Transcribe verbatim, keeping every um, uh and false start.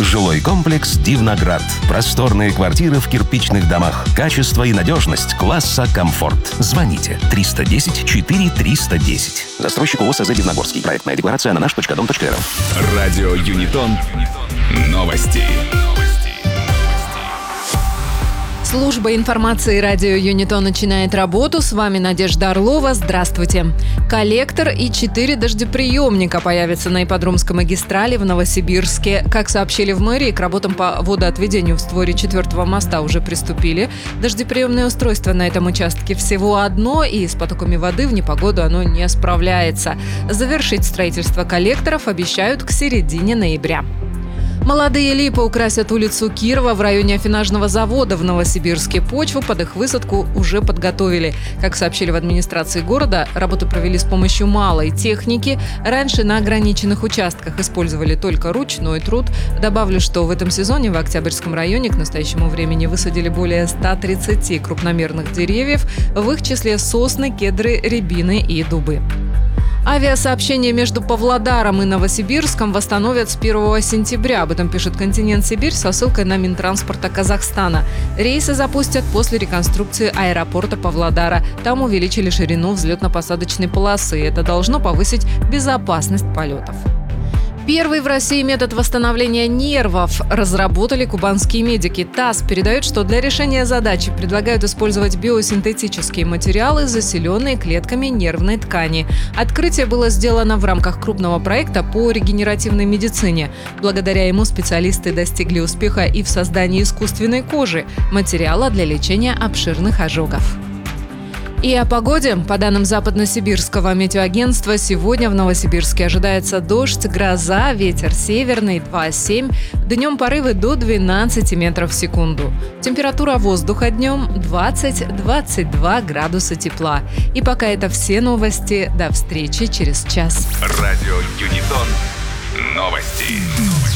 Жилой комплекс «Дивноград». Просторные квартиры в кирпичных домах. Качество и надежность класса комфорт. Звоните триста десять четыре триста десять. Застройщик ООО СЗ «Дивногорский». Проектная декларация на наш точка дом точка рф. Радио Юнитон. Новости. Служба информации радио Юнитон начинает работу. С вами Надежда Орлова. Здравствуйте. Коллектор и четыре дождеприемника появятся на Ипподромской магистрали в Новосибирске. Как сообщили в мэрии, к работам по водоотведению в створе четвертого моста уже приступили. Дождеприемное устройство на этом участке всего одно, и с потоками воды в непогоду оно не справляется. Завершить строительство коллекторов обещают к середине ноября. Молодые липы украсят улицу Кирова в районе аффинажного завода в Новосибирске. Почву под их высадку уже подготовили. Как сообщили в администрации города, работы провели с помощью малой техники. Раньше на ограниченных участках использовали только ручной труд. Добавлю, что в этом сезоне в Октябрьском районе к настоящему времени высадили более ста тридцати крупномерных деревьев, в их числе сосны, кедры, рябины и дубы. Авиасообщение между Павлодаром и Новосибирском восстановят с первого сентября. Об этом пишет «Континент Сибирь» со ссылкой на Минтранспорта Казахстана. Рейсы запустят после реконструкции аэропорта Павлодара. Там увеличили ширину взлетно-посадочной полосы. Это должно повысить безопасность полетов. Первый в России метод восстановления нервов разработали кубанские медики. ТАСС передает, что для решения задачи предлагают использовать биосинтетические материалы, заселенные клетками нервной ткани. Открытие было сделано в рамках крупного проекта по регенеративной медицине. Благодаря ему специалисты достигли успеха и в создании искусственной кожи – материала для лечения обширных ожогов. И о погоде. По данным Западно-Сибирского метеоагентства, сегодня в Новосибирске ожидается дождь, гроза, ветер северный два семь, днем порывы до двенадцати метров в секунду. Температура воздуха днем двадцать-двадцать два градуса тепла. И пока это все новости. До встречи через час. Радио Юнитон. Новости.